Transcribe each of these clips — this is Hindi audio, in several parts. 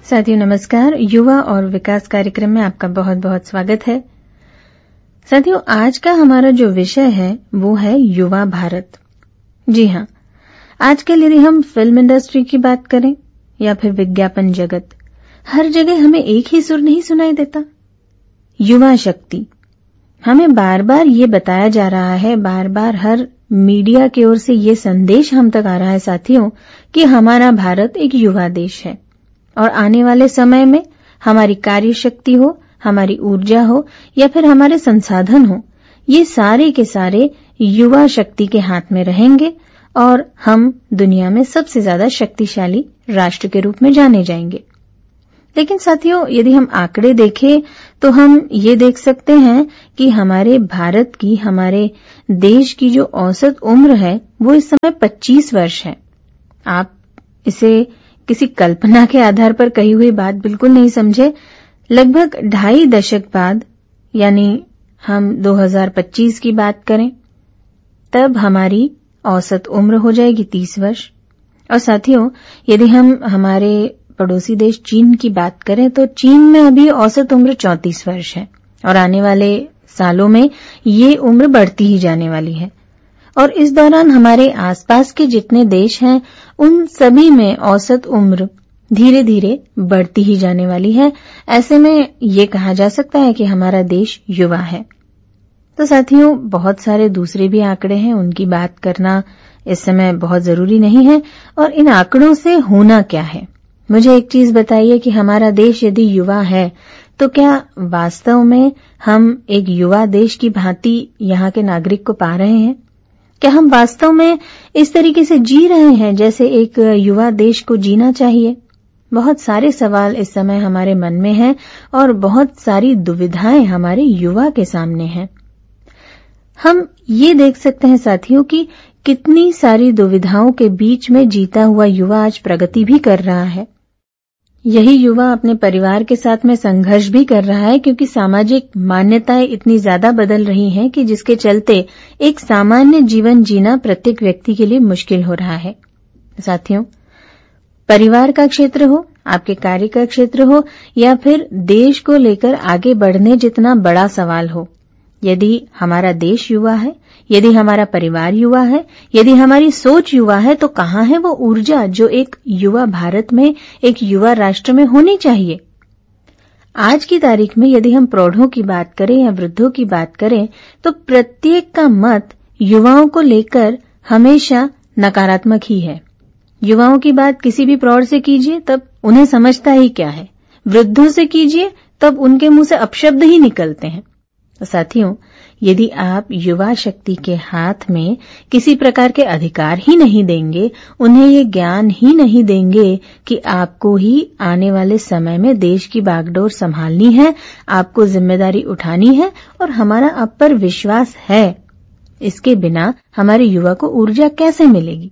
साथियों नमस्कार। युवा और विकास कार्यक्रम में आपका बहुत बहुत स्वागत है। साथियों, आज का हमारा जो विषय है वो है युवा भारत। जी हां, आजकल यदि हम फिल्म इंडस्ट्री की बात करें या फिर विज्ञापन जगत, हर जगह हमें एक ही सुर नहीं सुनाई देता, युवा शक्ति। हमें बार बार ये बताया जा रहा है, बार बार हर मीडिया की ओर से ये संदेश हम तक आ रहा है साथियों कि हमारा भारत एक युवा देश है और आने वाले समय में हमारी कार्य शक्ति हो, हमारी ऊर्जा हो या फिर हमारे संसाधन हो, ये सारे के सारे युवा शक्ति के हाथ में रहेंगे और हम दुनिया में सबसे ज्यादा शक्तिशाली राष्ट्र के रूप में जाने जाएंगे। लेकिन साथियों, यदि हम आंकड़े देखें तो हम ये देख सकते हैं कि हमारे भारत की, हमारे देश की जो औसत उम्र है वो इस समय 25 वर्ष है। आप इसे किसी कल्पना के आधार पर कही हुई बात बिल्कुल नहीं समझे। लगभग 2.5 दशक बाद, यानी हम 2025 की बात करें, तब हमारी औसत उम्र हो जाएगी 30 वर्ष। और साथियों, यदि हम हमारे पड़ोसी देश चीन की बात करें तो चीन में अभी औसत उम्र 34 वर्ष है और आने वाले सालों में ये उम्र बढ़ती ही जाने वाली है। और इस दौरान हमारे आसपास के जितने देश हैं उन सभी में औसत उम्र धीरे धीरे बढ़ती ही जाने वाली है। ऐसे में ये कहा जा सकता है कि हमारा देश युवा है। तो साथियों, बहुत सारे दूसरे भी आंकड़े हैं, उनकी बात करना इस समय बहुत जरूरी नहीं है। और इन आंकड़ों से होना क्या है, मुझे एक चीज बताइए कि हमारा देश यदि युवा है तो क्या वास्तव में हम एक युवा देश की भांति यहाँ के नागरिक को पा रहे हैं? क्या हम वास्तव में इस तरीके से जी रहे हैं जैसे एक युवा देश को जीना चाहिए? बहुत सारे सवाल इस समय हमारे मन में हैं और बहुत सारी दुविधाएं हमारे युवा के सामने हैं। हम ये देख सकते हैं साथियों कि कितनी सारी दुविधाओं के बीच में जीता हुआ युवा आज प्रगति भी कर रहा है। यही युवा अपने परिवार के साथ में संघर्ष भी कर रहा है, क्योंकि सामाजिक मान्यताएं इतनी ज्यादा बदल रही हैं कि जिसके चलते एक सामान्य जीवन जीना प्रत्येक व्यक्ति के लिए मुश्किल हो रहा है। साथियों, परिवार का क्षेत्र हो, आपके कार्य का क्षेत्र हो या फिर देश को लेकर आगे बढ़ने जितना बड़ा सवाल हो, यदि हमारा देश युवा है, यदि हमारा परिवार युवा है, यदि हमारी सोच युवा है, तो कहाँ है वो ऊर्जा जो एक युवा भारत में, एक युवा राष्ट्र में होनी चाहिए? आज की तारीख में यदि हम प्रौढ़ों की बात करें या वृद्धों की बात करें तो प्रत्येक का मत युवाओं को लेकर हमेशा नकारात्मक ही है। युवाओं की बात किसी भी प्रौढ़ से कीजिए तब उन्हें समझता ही क्या है, वृद्धों से कीजिए तब उनके मुंह से अपशब्द ही निकलते हैं। तो साथियों, यदि आप युवा शक्ति के हाथ में किसी प्रकार के अधिकार ही नहीं देंगे, उन्हें ये ज्ञान ही नहीं देंगे कि आपको ही आने वाले समय में देश की बागडोर संभालनी है, आपको जिम्मेदारी उठानी है और हमारा आप पर विश्वास है, इसके बिना हमारे युवा को ऊर्जा कैसे मिलेगी?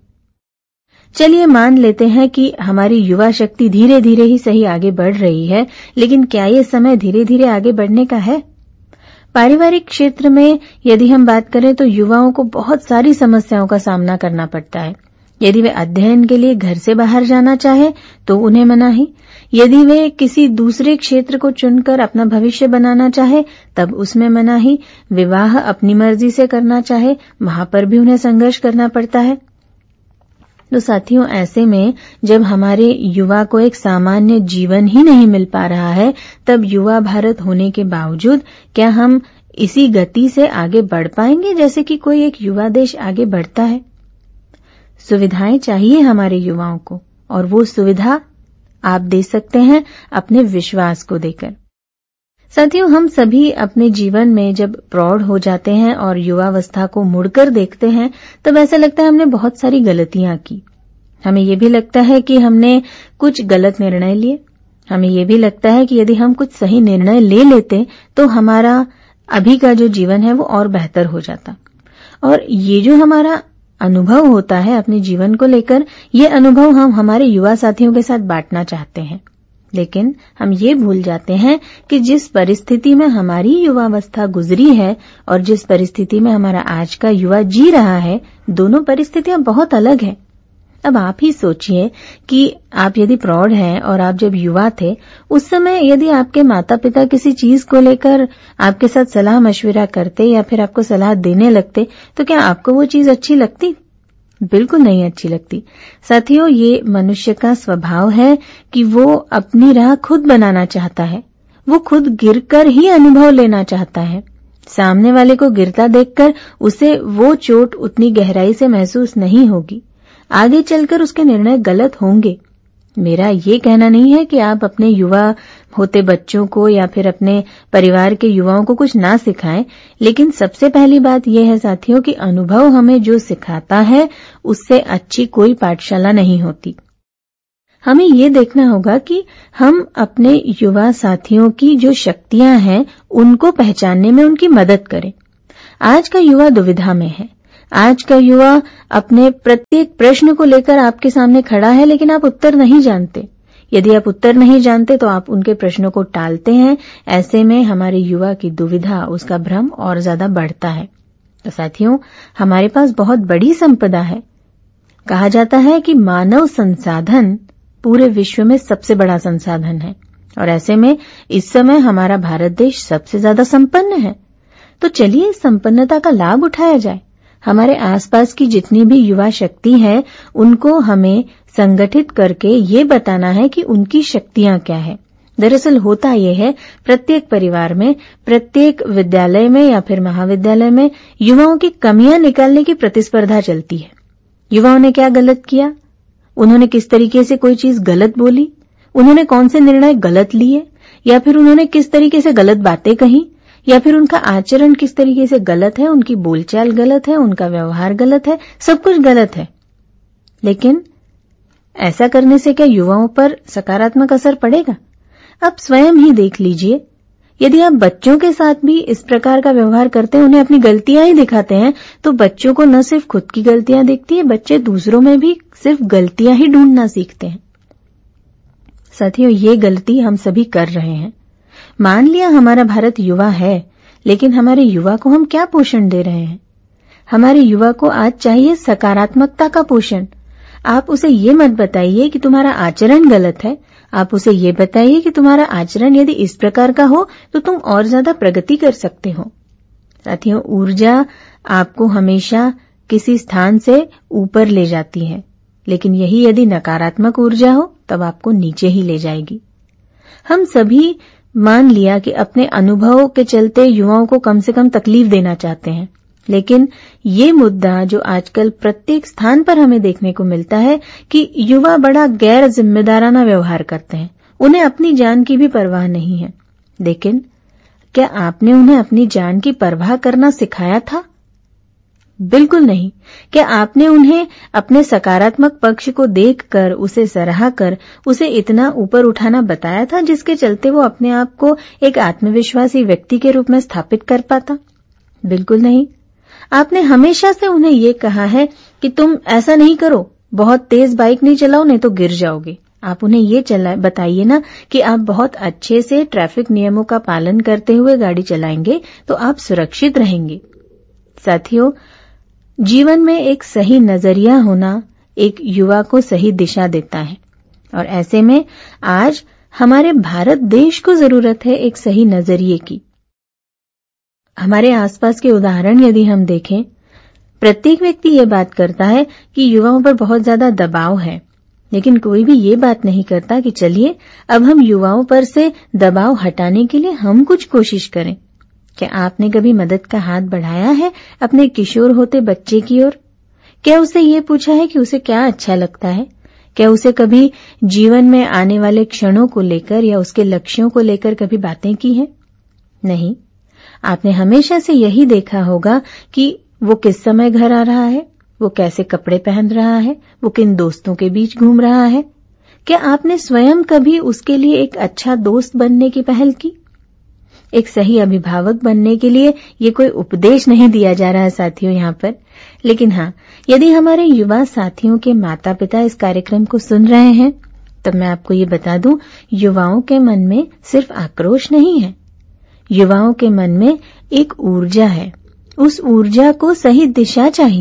चलिए मान लेते हैं कि हमारी युवा शक्ति धीरे धीरे ही सही आगे बढ़ रही है, लेकिन क्या ये समय धीरे धीरे आगे बढ़ने का है? पारिवारिक क्षेत्र में यदि हम बात करें तो युवाओं को बहुत सारी समस्याओं का सामना करना पड़ता है। यदि वे अध्ययन के लिए घर से बाहर जाना चाहे तो उन्हें मनाही, यदि वे किसी दूसरे क्षेत्र को चुनकर अपना भविष्य बनाना चाहे तब उसमें मनाही, विवाह अपनी मर्जी से करना चाहे वहां पर भी उन्हें संघर्ष करना पड़ता है। तो साथियों, ऐसे में जब हमारे युवा को एक सामान्य जीवन ही नहीं मिल पा रहा है, तब युवा भारत होने के बावजूद क्या हम इसी गति से आगे बढ़ पाएंगे जैसे कि कोई एक युवा देश आगे बढ़ता है? सुविधाएं चाहिए हमारे युवाओं को और वो सुविधा आप दे सकते हैं अपने विश्वास को देकर। साथियों, हम सभी अपने जीवन में जब प्रौढ़ हो जाते हैं और युवावस्था को मुड़कर देखते हैं तब ऐसा लगता है हमने बहुत सारी गलतियां की। हमें ये भी लगता है कि हमने कुछ गलत निर्णय लिए। हमें ये भी लगता है कि यदि हम कुछ सही निर्णय ले लेते तो हमारा अभी का जो जीवन है वो और बेहतर हो जाता। और ये जो हमारा अनुभव होता है अपने जीवन को लेकर, ये अनुभव हम हमारे युवा साथियों के साथ बांटना चाहते हैं। लेकिन हम ये भूल जाते हैं कि जिस परिस्थिति में हमारी युवावस्था गुजरी है और जिस परिस्थिति में हमारा आज का युवा जी रहा है, दोनों परिस्थितियां बहुत अलग हैं। अब आप ही सोचिए कि आप यदि प्रौढ़ हैं और आप जब युवा थे, उस समय यदि आपके माता पिता किसी चीज को लेकर आपके साथ सलाह मशविरा करते या फिर आपको सलाह देने लगते, तो क्या आपको वो चीज अच्छी लगती? बिल्कुल नहीं अच्छी लगती। साथियों, ये मनुष्य का स्वभाव है कि वो अपनी राह खुद बनाना चाहता है। वो खुद गिरकर ही अनुभव लेना चाहता है। सामने वाले को गिरता देखकर उसे वो चोट उतनी गहराई से महसूस नहीं होगी। आगे चलकर उसके निर्णय गलत होंगे। मेरा ये कहना नहीं है कि आप अपने युवा होते बच्चों को या फिर अपने परिवार के युवाओं को कुछ ना सिखाएं, लेकिन सबसे पहली बात यह है साथियों कि अनुभव हमें जो सिखाता है उससे अच्छी कोई पाठशाला नहीं होती। हमें ये देखना होगा कि हम अपने युवा साथियों की जो शक्तियां हैं उनको पहचानने में उनकी मदद करें। आज का युवा दुविधा में है। आज का युवा अपने प्रत्येक प्रश्न को लेकर आपके सामने खड़ा है, लेकिन आप उत्तर नहीं जानते। यदि आप उत्तर नहीं जानते तो आप उनके प्रश्नों को टालते हैं। ऐसे में हमारे युवा की दुविधा, उसका भ्रम और ज्यादा बढ़ता है। तो साथियों, हमारे पास बहुत बड़ी संपदा है। कहा जाता है कि मानव संसाधन पूरे विश्व में सबसे बड़ा संसाधन है और ऐसे में इस समय हमारा भारत देश सबसे ज्यादा संपन्न है। तो चलिए इस संपन्नता का लाभ उठाया जाए। हमारे आसपास की जितनी भी युवा शक्ति है उनको हमें संगठित करके ये बताना है कि उनकी शक्तियां क्या है। दरअसल होता यह है, प्रत्येक परिवार में, प्रत्येक विद्यालय में या फिर महाविद्यालय में युवाओं की कमियां निकालने की प्रतिस्पर्धा चलती है। युवाओं ने क्या गलत किया, उन्होंने किस तरीके से कोई चीज गलत बोली, उन्होंने कौन से निर्णय गलत लिए, या फिर उन्होंने किस तरीके से गलत बातें कही, या फिर उनका आचरण किस तरीके से गलत है, उनकी बोलचाल गलत है, उनका व्यवहार गलत है, सब कुछ गलत है। लेकिन ऐसा करने से क्या युवाओं पर सकारात्मक असर पड़ेगा? आप स्वयं ही देख लीजिए। यदि आप बच्चों के साथ भी इस प्रकार का व्यवहार करते हैं, उन्हें अपनी गलतियां ही दिखाते हैं, तो बच्चों को न सिर्फ खुद की गलतियां दिखती है, बच्चे दूसरों में भी सिर्फ गलतियां ही ढूंढना सीखते हैं। साथियों, ये गलती हम सभी कर रहे हैं। मान लिया हमारा भारत युवा है, लेकिन हमारे युवा को हम क्या पोषण दे रहे हैं? हमारे युवा को आज चाहिए सकारात्मकता का पोषण। आप उसे ये मत बताइए कि तुम्हारा आचरण गलत है। आप उसे ये बताइए कि तुम्हारा आचरण यदि इस प्रकार का हो तो तुम और ज्यादा प्रगति कर सकते हो। साथियों, ऊर्जा आपको हमेशा किसी स्थान से ऊपर ले जाती है, लेकिन यही यदि नकारात्मक ऊर्जा हो तब आपको नीचे ही ले जाएगी। हम सभी मान लिया कि अपने अनुभव के चलते युवाओं को कम से कम तकलीफ देना चाहते हैं, लेकिन ये मुद्दा जो आजकल प्रत्येक स्थान पर हमें देखने को मिलता है कि युवा बड़ा गैर जिम्मेदाराना व्यवहार करते हैं। उन्हें अपनी जान की भी परवाह नहीं है। लेकिन क्या आपने उन्हें अपनी जान की परवाह करना सिखाया था? बिल्कुल नहीं। क्या आपने उन्हें अपने सकारात्मक पक्ष को देखकर, उसे सराहकर, उसे इतना ऊपर उठाना बताया था जिसके चलते वो अपने आप को एक आत्मविश्वासी व्यक्ति के रूप में स्थापित कर पाता? बिल्कुल नहीं। आपने हमेशा से उन्हें ये कहा है कि तुम ऐसा नहीं करो, बहुत तेज बाइक नहीं चलाओ नहीं तो गिर जाओगे। आप उन्हें ये बताइए ना कि आप बहुत अच्छे से ट्रैफिक नियमों का पालन करते हुए गाड़ी चलाएंगे तो आप सुरक्षित रहेंगे। साथियों, जीवन में एक सही नजरिया होना एक युवा को सही दिशा देता है और ऐसे में आज हमारे भारत देश को जरूरत है एक सही नजरिए की। हमारे आसपास के उदाहरण यदि हम देखें, प्रत्येक व्यक्ति ये बात करता है कि युवाओं पर बहुत ज्यादा दबाव है, लेकिन कोई भी ये बात नहीं करता कि चलिए अब हम युवाओं पर से दबाव हटाने के लिए हम कुछ कोशिश करें। क्या आपने कभी मदद का हाथ बढ़ाया है अपने किशोर होते बच्चे की ओर? क्या उसे ये पूछा है कि उसे क्या अच्छा लगता है? क्या उसे कभी जीवन में आने वाले क्षणों को लेकर या उसके लक्ष्यों को लेकर कभी बातें की हैं? नहीं। आपने हमेशा से यही देखा होगा कि वो किस समय घर आ रहा है, वो कैसे कपड़े पहन रहा है, वो किन दोस्तों के बीच घूम रहा है। क्या आपने स्वयं कभी उसके लिए एक अच्छा दोस्त बनने की पहल की? एक सही अभिभावक बनने के लिए ये कोई उपदेश नहीं दिया जा रहा है साथियों यहाँ पर, लेकिन हाँ, यदि हमारे युवा साथियों के माता पिता इस कार्यक्रम को सुन रहे हैं तब मैं आपको ये बता दूं, युवाओं के मन में सिर्फ आक्रोश नहीं है, युवाओं के मन में एक ऊर्जा है। उस ऊर्जा को सही दिशा चाहिए,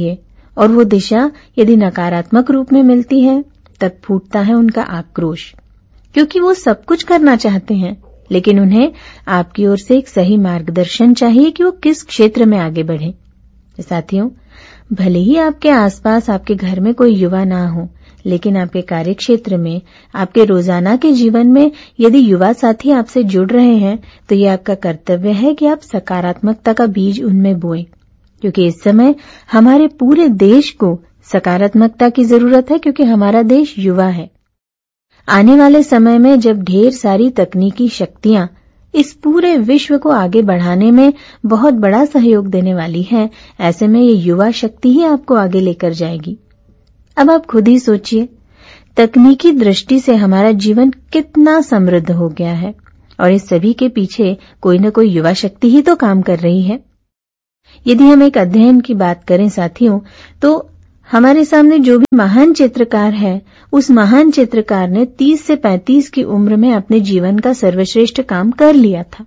और वो दिशा यदि नकारात्मक रूप में मिलती है तब फूटता है उनका आक्रोश, क्योंकि वो सब कुछ करना चाहते हैं, लेकिन उन्हें आपकी ओर से एक सही मार्गदर्शन चाहिए कि वो किस क्षेत्र में आगे बढ़े। साथियों, भले ही आपके आसपास आपके घर में कोई युवा ना हो, लेकिन आपके कार्य क्षेत्र में, आपके रोजाना के जीवन में यदि युवा साथी आपसे जुड़ रहे हैं तो ये आपका कर्तव्य है कि आप सकारात्मकता का बीज उनमें बोएं, क्योंकि इस समय हमारे पूरे देश को सकारात्मकता की जरूरत है, क्योंकि हमारा देश युवा है। आने वाले समय में जब ढेर सारी तकनीकी शक्तियां इस पूरे विश्व को आगे बढ़ाने में बहुत बड़ा सहयोग देने वाली है, ऐसे में ये युवा शक्ति ही आपको आगे लेकर जाएगी। अब आप खुद ही सोचिए, तकनीकी दृष्टि से हमारा जीवन कितना समृद्ध हो गया है और इस सभी के पीछे कोई न कोई युवा शक्ति ही तो काम कर रही है। यदि हम एक अध्ययन की बात करें साथियों, तो हमारे सामने जो भी महान चित्रकार है, उस महान चित्रकार ने 30 से 35 की उम्र में अपने जीवन का सर्वश्रेष्ठ काम कर लिया था।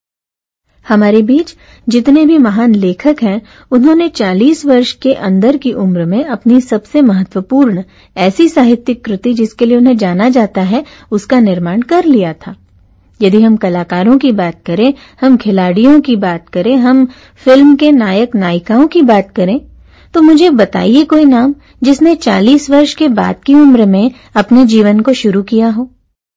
हमारे बीच जितने भी महान लेखक हैं, उन्होंने 40 वर्ष के अंदर की उम्र में अपनी सबसे महत्वपूर्ण ऐसी साहित्यिक कृति जिसके लिए उन्हें जाना जाता है, उसका निर्माण कर लिया था। यदि हम कलाकारों की बात करें, हम खिलाड़ियों की बात करें, हम फिल्म के नायक नायिकाओं की बात करें, तो मुझे बताइए कोई नाम जिसने 40 वर्ष के बाद की उम्र में अपने जीवन को शुरू किया हो।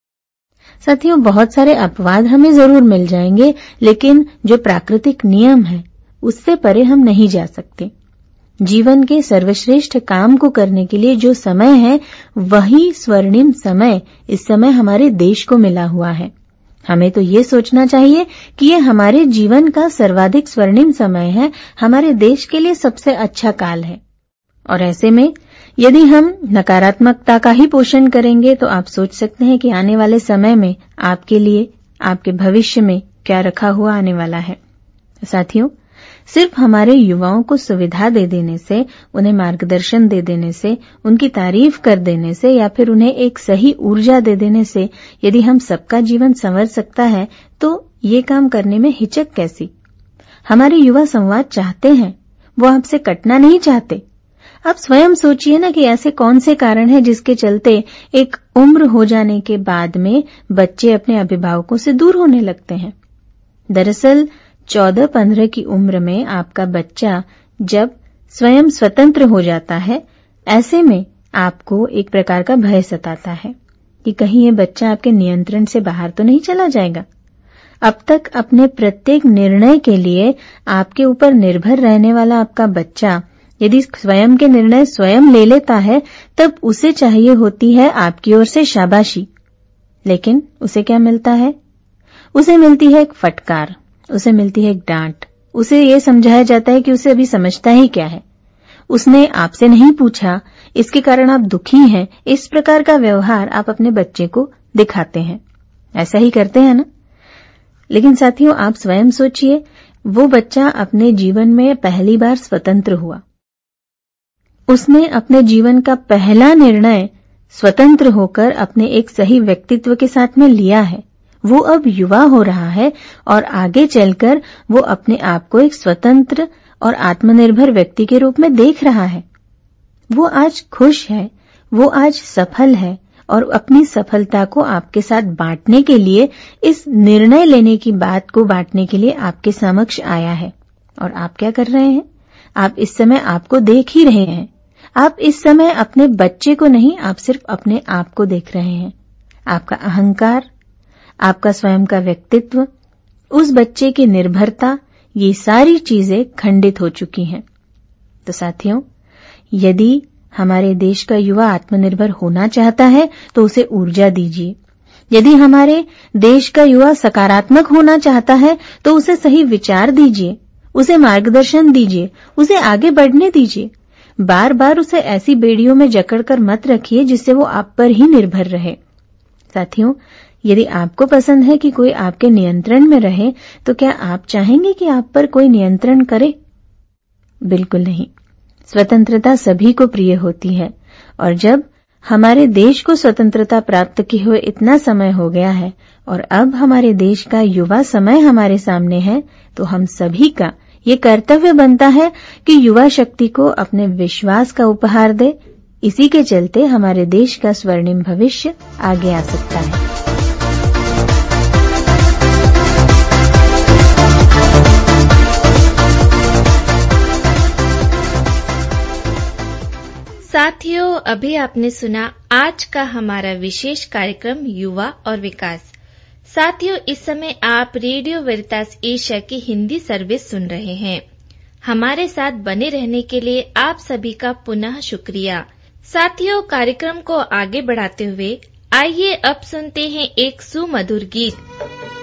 साथियों, बहुत सारे अपवाद हमें जरूर मिल जाएंगे, लेकिन जो प्राकृतिक नियम है उससे परे हम नहीं जा सकते। जीवन के सर्वश्रेष्ठ काम को करने के लिए जो समय है, वही स्वर्णिम समय इस समय हमारे देश को मिला हुआ है। हमें तो ये सोचना चाहिए कि ये हमारे जीवन का सर्वाधिक स्वर्णिम समय है, हमारे देश के लिए सबसे अच्छा काल है। और ऐसे में यदि हम नकारात्मकता का ही पोषण करेंगे तो आप सोच सकते हैं कि आने वाले समय में आपके लिए, आपके भविष्य में क्या रखा हुआ आने वाला है। साथियों, सिर्फ हमारे युवाओं को सुविधा दे देने से, उन्हें मार्गदर्शन दे देने से, उनकी तारीफ कर देने से या फिर उन्हें एक सही ऊर्जा दे देने से यदि हम सबका जीवन संवर सकता है, तो ये काम करने में हिचक कैसी। हमारे युवा संवाद चाहते हैं, वो आपसे कटना नहीं चाहते। आप स्वयं सोचिए ना कि ऐसे कौन से कारण हैं जिसके चलते एक उम्र हो जाने के बाद में बच्चे अपने अभिभावकों से दूर होने लगते हैं। दरअसल 14-15 की उम्र में आपका बच्चा जब स्वयं स्वतंत्र हो जाता है, ऐसे में आपको एक प्रकार का भय सताता है कि कहीं ये बच्चा आपके नियंत्रण से बाहर तो नहीं चला जाएगा। अब तक अपने प्रत्येक निर्णय के लिए आपके ऊपर निर्भर रहने वाला आपका बच्चा यदि स्वयं के निर्णय स्वयं ले लेता है, तब उसे चाहिए होती है आपकी ओर से शाबाशी। लेकिन उसे क्या मिलता है? उसे मिलती है एक फटकार, उसे मिलती है एक डांट। उसे ये समझाया जाता है कि उसे अभी समझता ही क्या है, उसने आपसे नहीं पूछा, इसके कारण आप दुखी हैं। इस प्रकार का व्यवहार आप अपने बच्चे को दिखाते हैं। ऐसा ही करते हैं ना? लेकिन साथियों, आप स्वयं सोचिए, वो बच्चा अपने जीवन में पहली बार स्वतंत्र हुआ। उसने अपने जीवन का पहला निर्णय स्वतंत्र होकर अपने एक सही व्यक्तित्व के साथ में लिया है। वो अब युवा हो रहा है और आगे चलकर वो अपने आप को एक स्वतंत्र और आत्मनिर्भर व्यक्ति के रूप में देख रहा है। वो आज खुश है, वो आज सफल है और अपनी सफलता को आपके साथ बांटने के लिए, इस निर्णय लेने की बात को बांटने के लिए आपके समक्ष आया है। और आप क्या कर रहे हैं? आप इस समय आपको देख ही रहे हैं। आप इस समय अपने बच्चे को नहीं, आप सिर्फ अपने आप को देख रहे हैं। आपका अहंकार, आपका स्वयं का व्यक्तित्व, उस बच्चे की निर्भरता, ये सारी चीजें खंडित हो चुकी हैं। तो साथियों, यदि हमारे देश का युवा आत्मनिर्भर होना चाहता है तो उसे ऊर्जा दीजिए। यदि हमारे देश का युवा सकारात्मक होना चाहता है तो उसे सही विचार दीजिए, उसे मार्गदर्शन दीजिए, उसे आगे बढ़ने दीजिए। बार बार उसे ऐसी बेड़ियों में जकड़कर मत रखिए जिससे वो आप पर ही निर्भर रहे। साथियों, यदि आपको पसंद है कि कोई आपके नियंत्रण में रहे, तो क्या आप चाहेंगे कि आप पर कोई नियंत्रण करे? बिल्कुल नहीं। स्वतंत्रता सभी को प्रिय होती है और जब हमारे देश को स्वतंत्रता प्राप्त किए हुए इतना समय हो गया है और अब हमारे देश का युवा समय हमारे सामने है, तो हम सभी का ये कर्तव्य बनता है कि युवा शक्ति को अपने विश्वास का उपहार दे। इसी के चलते हमारे देश का स्वर्णिम भविष्य आगे आ सकता है। साथियों, अभी आपने सुना आज का हमारा विशेष कार्यक्रम युवा और विकास। साथियों, इस समय आप रेडियो वेरितास एशिया की हिंदी सर्विस सुन रहे हैं। हमारे साथ बने रहने के लिए आप सभी का पुनः शुक्रिया। साथियों, कार्यक्रम को आगे बढ़ाते हुए आइए अब सुनते हैं एक सुमधुर गीत।